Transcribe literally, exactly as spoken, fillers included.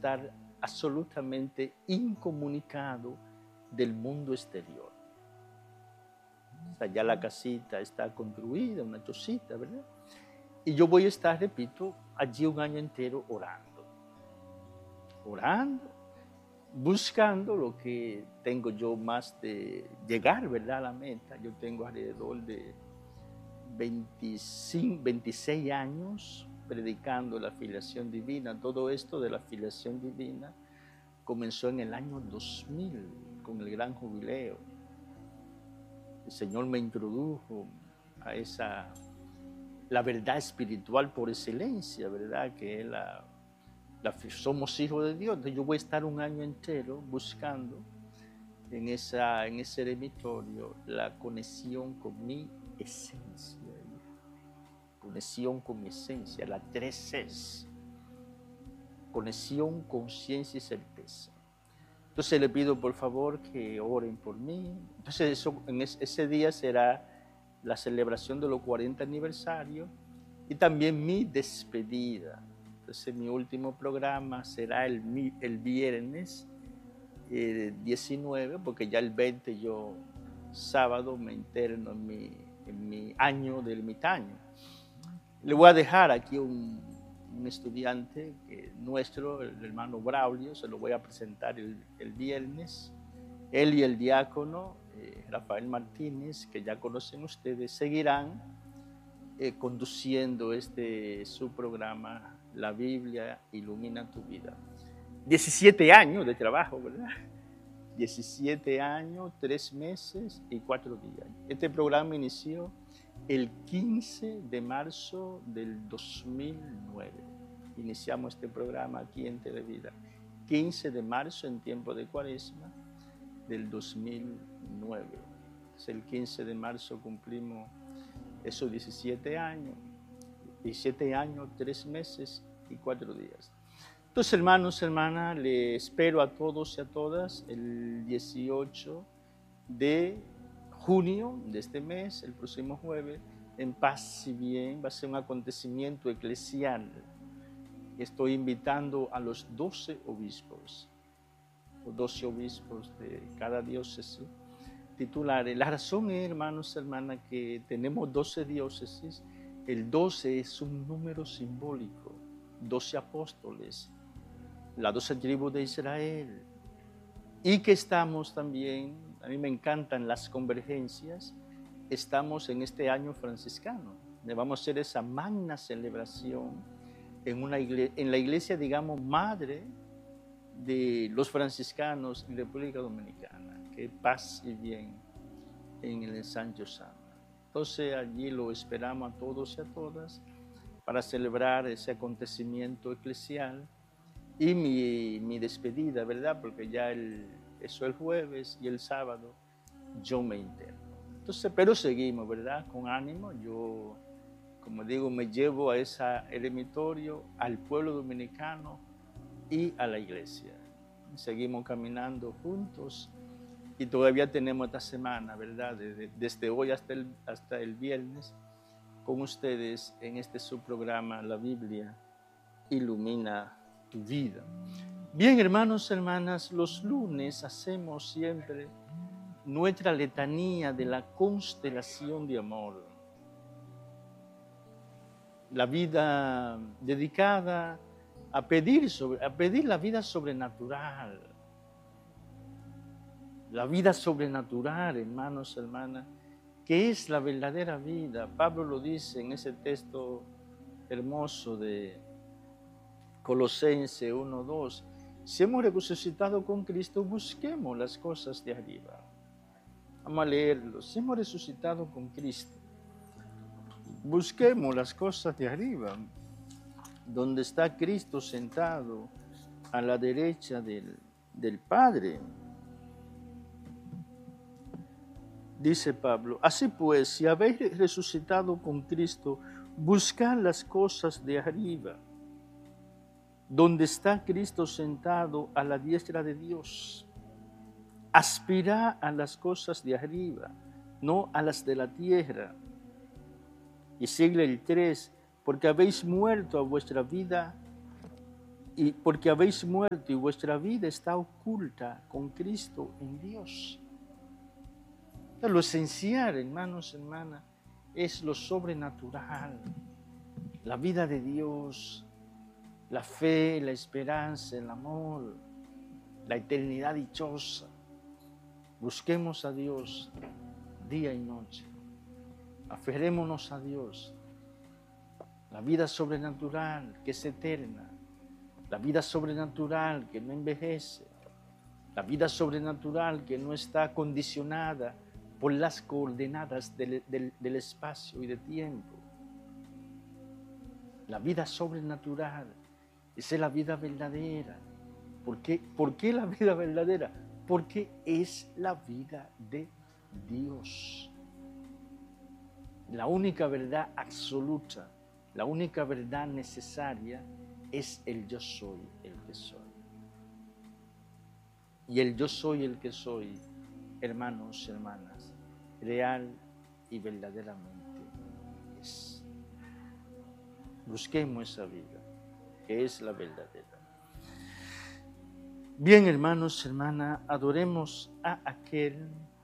estar absolutamente incomunicado del mundo exterior. O sea, ya la casita está construida, una chocita, ¿verdad? Y yo voy a estar, repito, allí un año entero orando. Orando, buscando lo que tengo yo más de llegar, ¿verdad?, a la meta. Yo tengo alrededor de veinticinco, veintiséis años predicando la filiación divina. Todo esto de la filiación divina comenzó en el año dos mil, con el gran jubileo. El Señor me introdujo a esa, la verdad espiritual por excelencia, ¿verdad?, que es la, la, somos hijos de Dios. Entonces yo voy a estar un año entero buscando en, esa, en ese eremitorio la conexión con mi esencia, conexión con mi esencia, la tres Cs, conexión, conciencia y certeza. Entonces le pido por favor que oren por mí. Entonces eso, en ese día será la celebración de los cuarenta aniversarios y también mi despedida. Entonces mi último programa será el, el viernes eh, diecinueve, porque ya el veinte yo sábado me interno en mi, en mi año del ermitaño. Le voy a dejar aquí un, un estudiante que, nuestro, el hermano Braulio, se lo voy a presentar el, el viernes. Él y el diácono eh, Rafael Martínez, que ya conocen ustedes, seguirán eh, conduciendo este su programa, La Biblia Ilumina tu Vida. diecisiete años de trabajo, ¿verdad? diecisiete años, tres meses y cuatro días. Este programa inició el quince de marzo del dos mil nueve. Iniciamos este programa aquí en Televida. quince de marzo, en tiempo de Cuaresma, del dos mil nueve. Es el quince de marzo cumplimos esos diecisiete años. diecisiete años, tres meses y cuatro días. Entonces, hermanos, hermanas, les espero a todos y a todas el dieciocho de junio de este mes, el próximo jueves, en Paz y Bien. Va a ser un acontecimiento eclesial. Estoy invitando a los doce obispos, los doce obispos de cada diócesis titulares. La razón es, hermanos, hermanas, que tenemos doce diócesis. El doce es un número simbólico, doce apóstoles, las doce tribus de Israel, y que estamos también, a mí me encantan las convergencias, estamos en este año franciscano. Vamos a hacer esa magna celebración en, una iglesia, en la iglesia, digamos, madre de los franciscanos en República Dominicana, que es Paz y Bien en el Sancho Sama. Entonces allí lo esperamos a todos y a todas para celebrar ese acontecimiento eclesial. Y mi, mi despedida, ¿verdad? Porque ya el, eso el jueves y el sábado yo me interno. Entonces, pero seguimos, ¿verdad? Con ánimo. Yo, como digo, me llevo a ese eremitorio, al pueblo dominicano y a la iglesia. Seguimos caminando juntos y todavía tenemos esta semana, ¿verdad? Desde, desde hoy hasta el, hasta el viernes, con ustedes en este subprograma La Biblia Ilumina tu Vida. Bien, hermanos, hermanas, los lunes hacemos siempre nuestra letanía de la constelación de amor. La vida dedicada a pedir, sobre, a pedir la vida sobrenatural. La vida sobrenatural, hermanos, hermanas, que es la verdadera vida. Pablo lo dice en ese texto hermoso de Colosenses uno dos. Si hemos resucitado con Cristo, busquemos las cosas de arriba. Vamos a leerlo. Si hemos resucitado con Cristo, busquemos las cosas de arriba, donde está Cristo sentado a la derecha del, del Padre. Dice Pablo, así pues, si habéis resucitado con Cristo, buscad las cosas de arriba, donde está Cristo sentado a la diestra de Dios. Aspirad a las cosas de arriba, no a las de la tierra. Y sigue el tres, porque habéis muerto a vuestra vida y porque habéis muerto y vuestra vida está oculta con Cristo en Dios. Lo esencial, hermanos, hermanas, es lo sobrenatural, la vida de Dios, la fe, la esperanza, el amor, la eternidad dichosa. Busquemos a Dios día y noche. Aferrémonos a Dios. La vida sobrenatural que es eterna, la vida sobrenatural que no envejece, la vida sobrenatural que no está condicionada por las coordenadas del, del, del espacio y del tiempo. La vida sobrenatural, esa es la vida verdadera. ¿Por qué? ¿Por qué la vida verdadera? Porque es la vida de Dios. La única verdad absoluta, la única verdad necesaria es el yo soy el que soy. Y el yo soy el que soy, hermanos, hermanas, real y verdaderamente es. Busquemos esa vida, que es la verdadera. Bien, hermanos, hermanas, adoremos a aquel